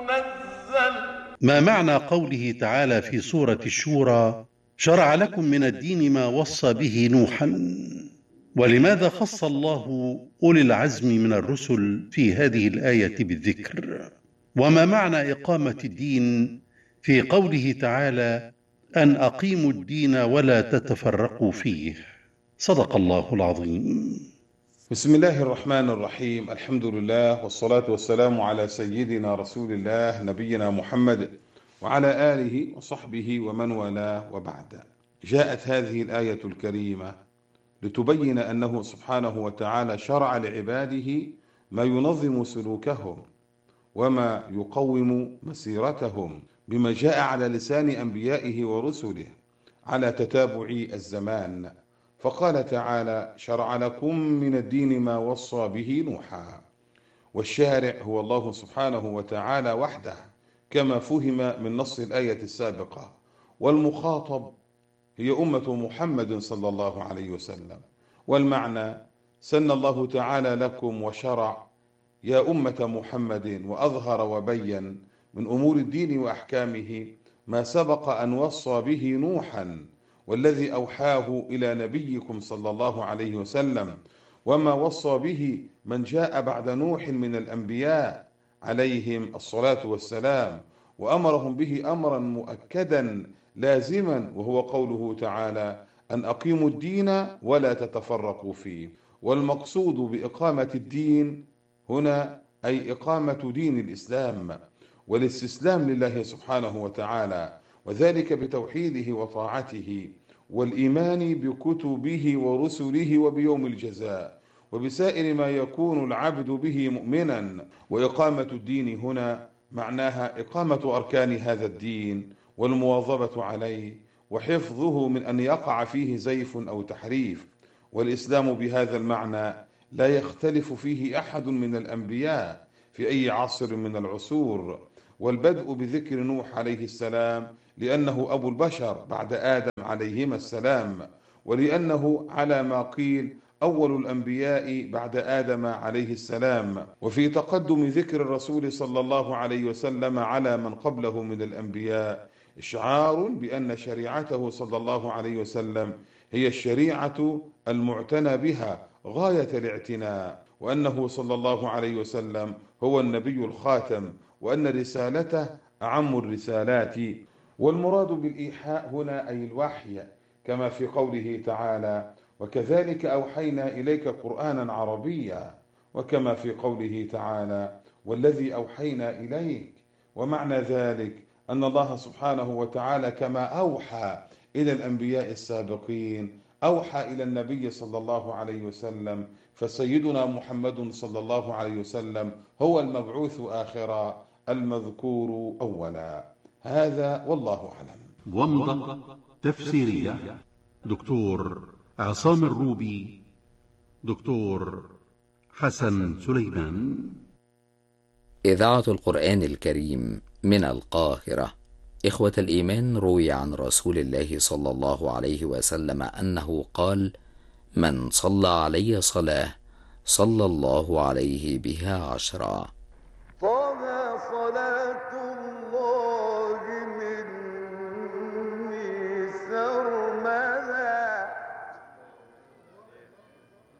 منزل. ما معنى قوله تعالى في سورة الشورى: شرع لكم من الدين ما وصى به نوحا؟ ولماذا خص الله أولي العزم من الرسل في هذه الآية بالذكر؟ وما معنى إقامة الدين في قوله تعالى: أن أقيموا الدين ولا تتفرقوا فيه؟ صدق الله العظيم. بسم الله الرحمن الرحيم. الحمد لله والصلاة والسلام على سيدنا رسول الله نبينا محمد وعلى آله وصحبه ومن والاه، وبعد. جاءت هذه الآية الكريمة لتبين أنه سبحانه وتعالى شرع لعباده ما ينظم سلوكهم وما يقوم مسيرتهم بما جاء على لسان أنبيائه ورسله على تتابع الزمان. فقال تعالى: شرع لكم من الدين ما وصى به نوحا. والشارع هو الله سبحانه وتعالى وحده كما فهم من نص الآية السابقة، والمخاطب هي أمة محمد صلى الله عليه وسلم. والمعنى: سن الله تعالى لكم وشرع يا أمة محمد وأظهر وبين من أمور الدين وأحكامه ما سبق أن وصى به نوحا، والذي أوحاه إلى نبيكم صلى الله عليه وسلم، وما وصى به من جاء بعد نوح من الأنبياء عليهم الصلاة والسلام، وأمرهم به أمرا مؤكدا لازما، وهو قوله تعالى: أن أقيموا الدين ولا تتفرقوا فيه. والمقصود بإقامة الدين هنا أي إقامة دين الإسلام والاستسلام لله سبحانه وتعالى، وذلك بتوحيده وطاعته والإيمان بكتبه ورسله وبيوم الجزاء وبسائر ما يكون العبد به مؤمنا. وإقامة الدين هنا معناها إقامة أركان هذا الدين والمواظبة عليه وحفظه من أن يقع فيه زيف أو تحريف. والإسلام بهذا المعنى لا يختلف فيه أحد من الأنبياء في أي عصر من العصور. والبدء بذكر نوح عليه السلام لأنه أبو البشر بعد آدم عليهما السلام، ولأنه على ما قيل أول الأنبياء بعد آدم عليه السلام. وفي تقدم ذكر الرسول صلى الله عليه وسلم على من قبله من الأنبياء إشعار بأن شريعته صلى الله عليه وسلم هي الشريعة المعتنى بها غاية الاعتناء، وأنه صلى الله عليه وسلم هو النبي الخاتم، وأن رسالته أعم الرسالات. والمراد بالإيحاء هنا أي الوحي، كما في قوله تعالى: وكذلك أوحينا إليك قرآنا عربيا، وكما في قوله تعالى: والذي أوحينا إليك. ومعنى ذلك أن الله سبحانه وتعالى كما أوحى إلى الأنبياء السابقين أوحى إلى النبي صلى الله عليه وسلم، فسيدنا محمد صلى الله عليه وسلم هو المبعوث آخرا المذكور أولا. هذا والله أعلم. ومضة تفسيرية دكتور عصام الروبي، دكتور حسن سليمان. إذاعة القرآن الكريم من القاهرة. إخوة الإيمان، روي عن رسول الله صلى الله عليه وسلم أنه قال: من صلى علي صلاة صلى الله عليه بها 10.